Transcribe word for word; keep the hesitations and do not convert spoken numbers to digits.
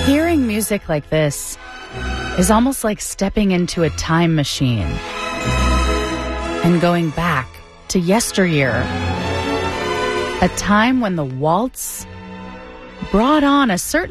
Hearing music like this is almost like stepping into a time machine and going back to yesteryear, a time when the waltz brought on a certain